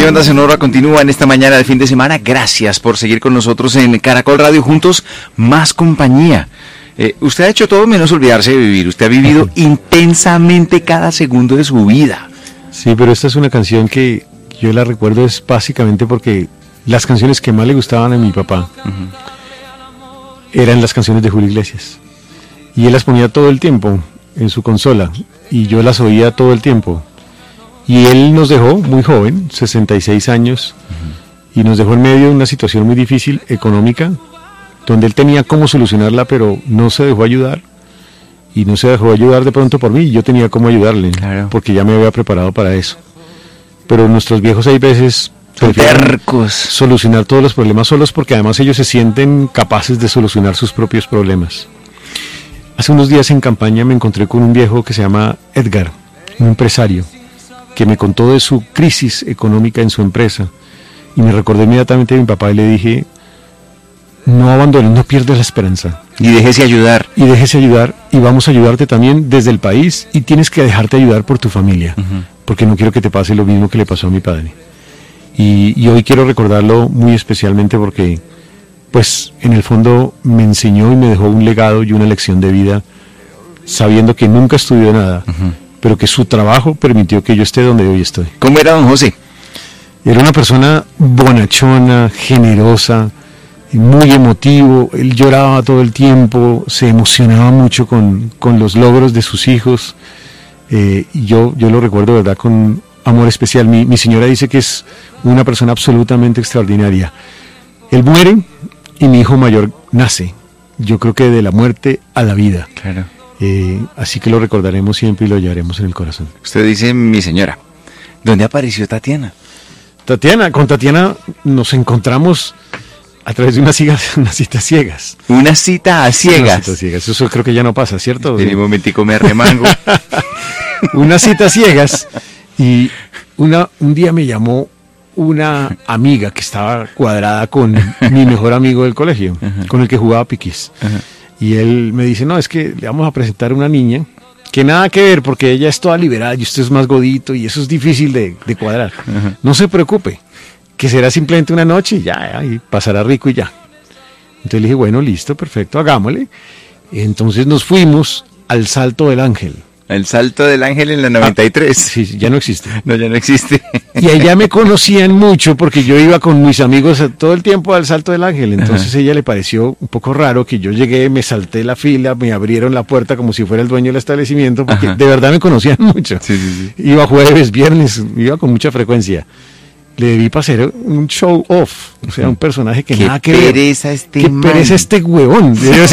Banda Sonora continúa en esta mañana de fin de semana. Gracias por seguir con nosotros en Caracol Radio. Juntos, más compañía. Usted ha hecho todo menos olvidarse de vivir. Usted ha vivido intensamente cada segundo de su vida. Sí, pero esta es una canción que yo la recuerdo es básicamente porque las canciones que más le gustaban a mi papá eran las canciones de Julio Iglesias. Y él las ponía todo el tiempo en su consola y yo las oía todo el tiempo. Y él nos dejó muy joven, 66 años, y nos dejó en medio de una situación muy difícil económica, donde él tenía cómo solucionarla, pero no se dejó ayudar. Y no se dejó ayudar de pronto por mí, y yo tenía cómo ayudarle, claro, porque ya me había preparado para eso. Pero nuestros viejos hay veces prefieren solucionar todos los problemas solos, porque además ellos se sienten capaces de solucionar sus propios problemas. Hace unos días en campaña me encontré con un viejo que se llama Edgar, un empresario, que me contó de su crisis económica en su empresa, y me recordé inmediatamente a mi papá y le dije: no abandones, no pierdas la esperanza. Y déjese ayudar. Y déjese ayudar, y vamos a ayudarte también desde el país, y tienes que dejarte ayudar por tu familia, porque no quiero que te pase lo mismo que le pasó a mi padre. Y hoy quiero recordarlo muy especialmente porque, pues, en el fondo me enseñó y me dejó un legado y una lección de vida, sabiendo que nunca estudió nada, pero que su trabajo permitió que yo esté donde hoy estoy. ¿Cómo era don José? Era una persona bonachona, generosa, muy emotivo. Él lloraba todo el tiempo, se emocionaba mucho con los logros de sus hijos. Y yo lo recuerdo, ¿verdad?, con amor especial. Mi señora dice que es una persona absolutamente extraordinaria. Él muere y mi hijo mayor nace. Yo creo que de la muerte a la vida. Claro. Así que lo recordaremos siempre y lo llevaremos en el corazón. Usted dice mi señora. ¿Dónde apareció Tatiana? Con Tatiana nos encontramos a través de unas citas ciegas. ¿Una cita a ciegas? Una cita a ciegas, eso creo que ya no pasa, ¿cierto? En un momentico me arremango. Unas citas ciegas, y un día me llamó una amiga que estaba cuadrada con mi mejor amigo del colegio, con el que jugaba piquis. Y él me dice: no, es que le vamos a presentar a una niña que nada que ver, porque ella es toda liberal y usted es más godito y eso es difícil de cuadrar. No se preocupe, que será simplemente una noche y ya, y pasará rico y ya. Entonces le dije: bueno, listo, perfecto, hagámosle. Entonces nos fuimos al Salto del Ángel. El Salto del Ángel en la 93. Sí, ya no existe. No, ya no existe. Y allá me conocían mucho porque yo iba con mis amigos todo el tiempo al Salto del Ángel. Entonces a ella le pareció un poco raro que yo llegué, me salté la fila, me abrieron la puerta como si fuera el dueño del establecimiento, porque de verdad me conocían mucho. Sí. Iba jueves, viernes, iba con mucha frecuencia. Le debí pasar un show off, o sea, un personaje que nada que ver. Qué pereza este huevón.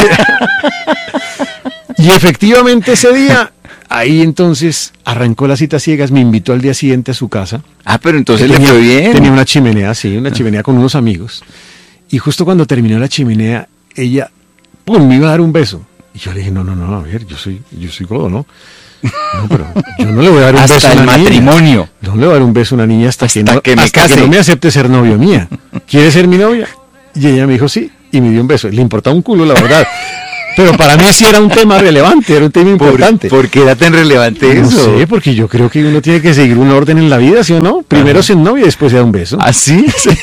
Y efectivamente ese día, ahí entonces arrancó las citas ciegas, me invitó al día siguiente a su casa. Ah, pero entonces le fue bien. Tenía una chimenea, sí, una chimenea con unos amigos. Y justo cuando terminó la chimenea, ella, ¡pum!, me iba a dar un beso. Y yo le dije: no, a ver, yo soy godo, ¿no? No, pero yo no le voy a dar un beso a una niña. Hasta el matrimonio. No le voy a dar un beso a una niña hasta que no me acepte ser novio mía. ¿Quiere ser mi novia? Y ella me dijo sí, y me dio un beso. Le importaba un culo, la verdad. Pero para mí sí era un tema relevante, era un tema importante. ¿Por qué era tan relevante eso? No sé, porque yo creo que uno tiene que seguir un orden en la vida, ¿sí o no? Primero ser novio y después se da un beso. ¿Ah, sí?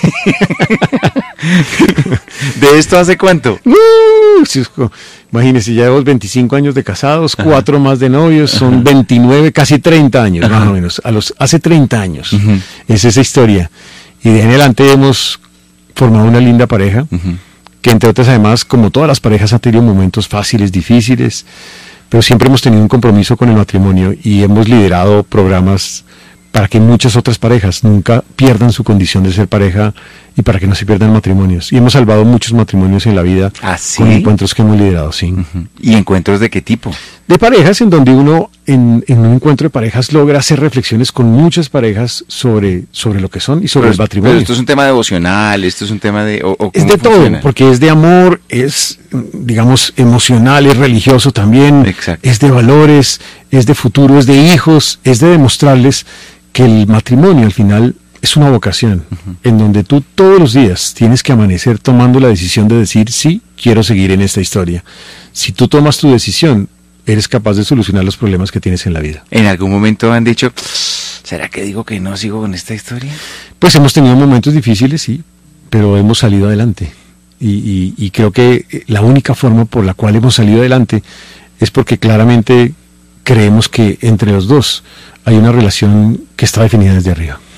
¿De esto hace cuánto? Imagínense, ya llevamos 25 años de casados, 4 más de novios, son 29, casi 30 años, más o menos. Hace 30 años. Es esa historia. Y de en adelante hemos formado una linda pareja. Que entre otras, además, como todas las parejas, han tenido momentos fáciles, difíciles, pero siempre hemos tenido un compromiso con el matrimonio y hemos liderado programas para que muchas otras parejas nunca pierdan su condición de ser pareja y para que no se pierdan matrimonios. Y hemos salvado muchos matrimonios en la vida. ¿Ah, sí? Con encuentros que hemos liderado, sí. ¿Y encuentros de qué tipo? De parejas, en donde uno, en un encuentro de parejas, logra hacer reflexiones con muchas parejas sobre lo que son y sobre el matrimonio. Pero esto es un tema devocional, esto es un tema de... es de todo, porque es de amor, es, digamos, emocional, es religioso también. Exacto. Es de valores, es de futuro, es de hijos, es de demostrarles que el matrimonio al final es una vocación, en donde tú todos los días tienes que amanecer tomando la decisión de decir: sí, quiero seguir en esta historia. Si tú tomas tu decisión, eres capaz de solucionar los problemas que tienes en la vida. ¿En algún momento han dicho: ¿Será que digo que no sigo con esta historia? Pues hemos tenido momentos difíciles, sí, pero hemos salido adelante. Y creo que la única forma por la cual hemos salido adelante es porque claramente creemos que entre los dos hay una relación que está definida desde arriba.